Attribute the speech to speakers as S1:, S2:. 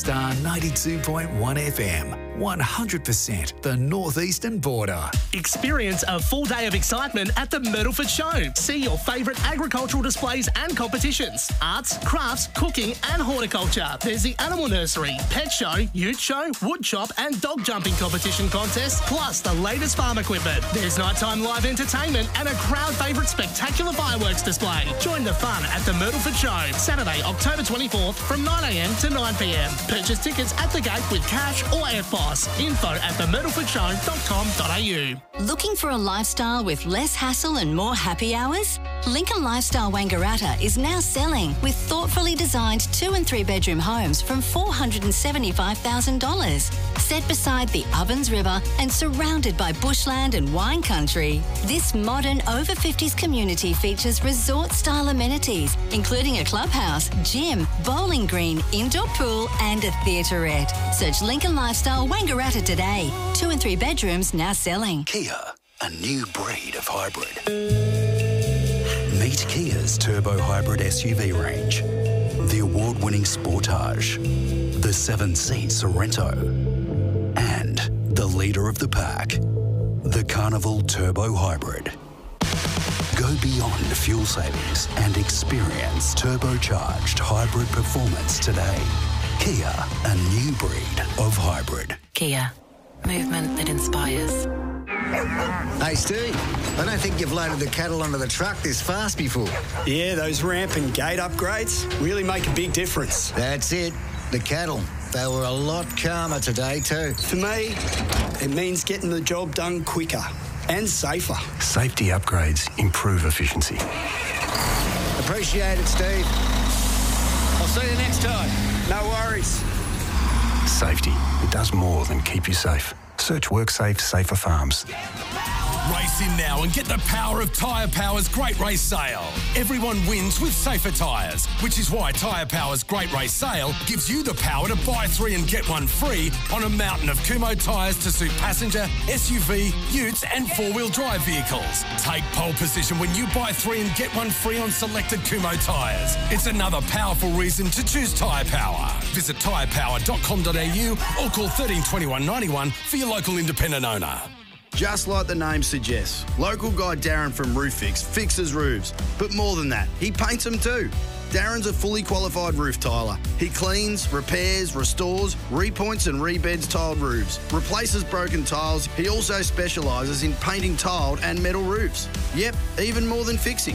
S1: Star 92.1 FM. 100% the northeastern border.
S2: Experience a full day of excitement at the Myrtleford Show. See your favourite agricultural displays and competitions. Arts, crafts, cooking and horticulture. There's the animal nursery, pet show, ute show, wood chop and dog jumping competition contest, plus the latest farm equipment. There's nighttime live entertainment and a crowd favourite spectacular fireworks display. Join the fun at the Myrtleford Show, Saturday, October 24th from 9am to 9pm. Purchase tickets at the gate with cash or EFTPOS. Info at themyrtlefordshow.com.au.
S3: Looking for a lifestyle with less hassle and more happy hours? Lincoln Lifestyle Wangaratta is now selling with thoughtfully designed 2 and 3 bedroom homes from $475,000. Set beside the Ovens River and surrounded by bushland and wine country, this modern over 50s community features resort-style amenities, including a clubhouse, gym, bowling green, indoor pool and a theatrette. Search Lincoln Lifestyle Wangaratta today. 2 and 3 bedrooms now selling.
S4: Kia, a new breed of hybrid. Meet Kia's turbo hybrid SUV range. The award-winning Sportage, the 7-seat Sorento, and the leader of the pack, the Carnival Turbo Hybrid. Go beyond fuel savings and experience turbocharged hybrid performance today. Kia, a new breed of hybrid.
S5: Kia, movement that inspires.
S6: Hey Steve, I don't think you've loaded the cattle onto the truck this fast before.
S7: Yeah, those ramp and gate upgrades really make a big difference.
S6: That's it, the cattle. They were a lot calmer today too.
S7: For me, it means getting the job done quicker and safer.
S8: Safety upgrades improve efficiency.
S6: Appreciate it, Steve. I'll see you next time.
S7: No worries.
S8: Safety, it does more than keep you safe. Search WorkSafe Safer Farms.
S9: Race in now and get the power of Tyre Power's Great Race Sale. Everyone wins with safer tyres, which is why Tyre Power's Great Race Sale gives you the power to buy 3 and get 1 free on a mountain of Kumho tyres to suit passenger, SUV, utes and 4-wheel drive vehicles. Take pole position when you buy 3 and get 1 free on selected Kumho tyres. It's another powerful reason to choose Tyre Power. Visit tyrepower.com.au or call 13 21 91 for your local independent owner.
S10: Just like the name suggests, local guy Darren from Roof Fix fixes roofs. But more than that, he paints them too. Darren's a fully qualified roof tiler. He cleans, repairs, restores, repoints and rebeds tiled roofs, replaces broken tiles. He also specialises in painting tiled and metal roofs. Yep, even more than fixing.